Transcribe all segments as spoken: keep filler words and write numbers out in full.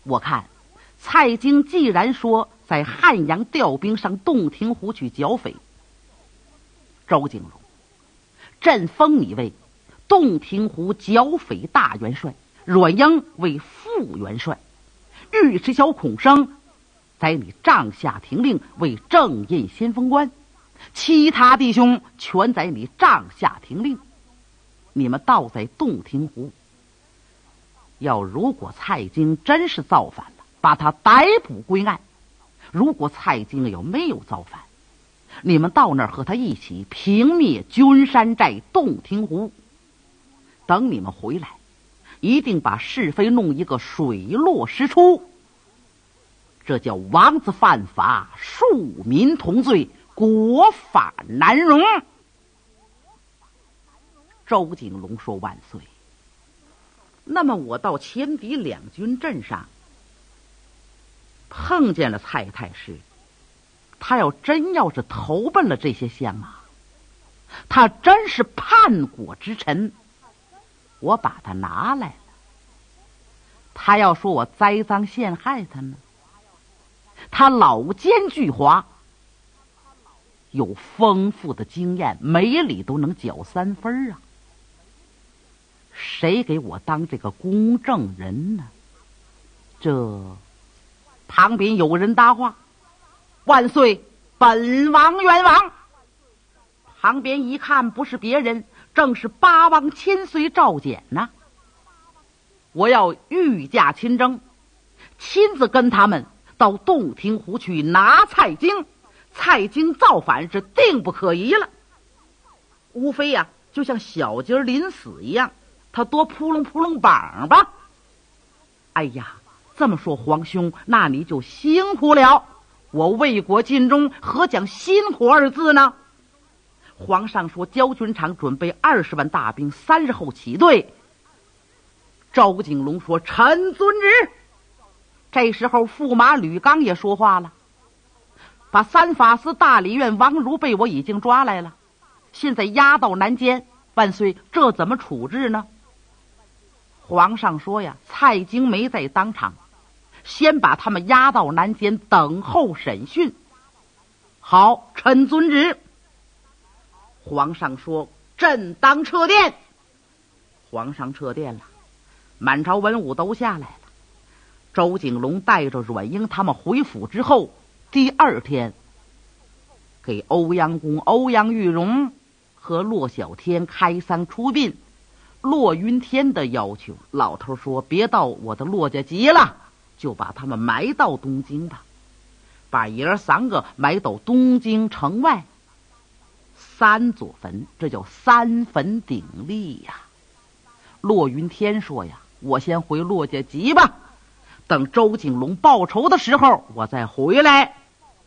我看蔡京既然说在汉阳调兵上洞庭湖去剿匪，周景龙，朕封你为洞庭湖剿匪大元帅，阮英为副元帅，尉迟小孔生在你帐下听令为正印先锋官，其他弟兄全在你帐下听令。你们倒在洞庭湖，要如果蔡京真是造反了，把他逮捕归案；如果蔡京有没有造反，你们到那儿和他一起平灭君山寨洞庭湖。等你们回来，一定把是非弄一个水落石出。这叫王子犯法，庶民同罪，国法难容。周景龙说：万岁。那么我到前敌两军阵上碰见了蔡太师，他要真要是投奔了这些相马，他真是叛国之臣，我把他拿来了，他要说我栽赃陷害他呢？他老奸巨猾，有丰富的经验，每里都能搅三分啊！谁给我当这个公证人呢？这旁边有人搭话：万岁，本王冤枉。旁边一看，不是别人，正是八王千岁赵简呐！我要御驾亲征，亲自跟他们到洞庭湖去拿蔡京，蔡京造反是定不可疑了。无非呀、啊，就像小鸡临死一样，他多扑棱扑棱膀吧。哎呀，这么说皇兄，那你就辛苦了。我为国尽忠，何讲辛苦二字呢？皇上说焦军场准备二十万大兵，三日后起队。周景龙说：臣遵旨。这时候驸马吕刚也说话了：把三法司大理院王儒被我已经抓来了，现在押到南监。万岁，这怎么处置呢？皇上说呀，蔡京没在当场，先把他们押到南监等候审讯。好，臣遵旨。皇上说：朕当撤殿。皇上撤殿了，满朝文武都下来了。周景龙带着阮英他们回府之后，第二天给欧阳公欧阳玉荣和骆小天开丧出殡。骆云天的要求，老头说：别到我的骆家集了，就把他们埋到东京吧，把爷儿三个埋到东京城外三座坟，这叫三坟鼎立呀。骆云天说呀：我先回骆家集吧，等周景龙报仇的时候我再回来。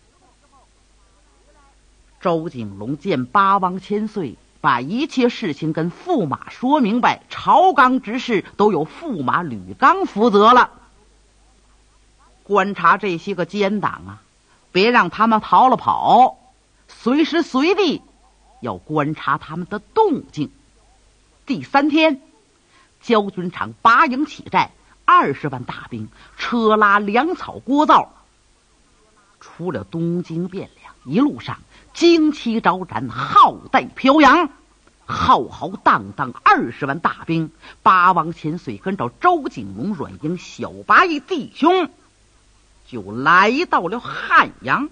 周景龙见八王千岁，把一切事情跟驸马说明白，朝纲之事都由驸马吕刚负责了。观察这些个奸党啊，别让他们逃了跑，随时随地要观察他们的动静。第三天，焦军场八营起寨，二十万大兵，车拉粮草锅灶，出了东京汴梁，一路上旌旗招展，号带飘扬，浩浩荡荡二十万大兵，八王千岁跟着周景龙、阮英、小八一弟兄，就来到了汉阳。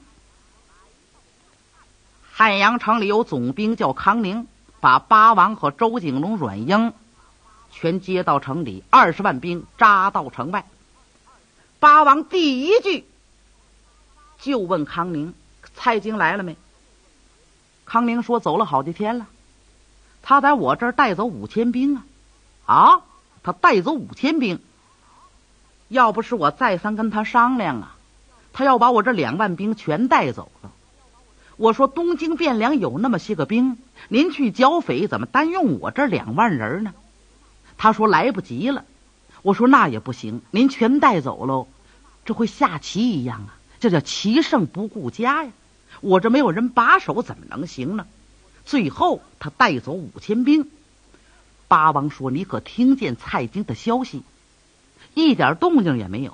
汉阳城里有总兵叫康宁，把八王和周景龙、阮英全接到城里，二十万兵扎到城外。八王第一句就问康宁：蔡京来了没？康宁说：走了好几天了，他在我这儿带走五千兵啊！啊，他带走五千兵，要不是我再三跟他商量啊，他要把我这两万兵全带走了。我说东京汴梁有那么些个兵，您去剿匪怎么单用我这两万人呢？他说来不及了。我说那也不行，您全带走喽，这会下棋一样啊，这叫棋胜不顾家呀。我这没有人把守怎么能行呢？最后他带走五千兵。八王说：你可听见蔡京的消息？一点动静也没有。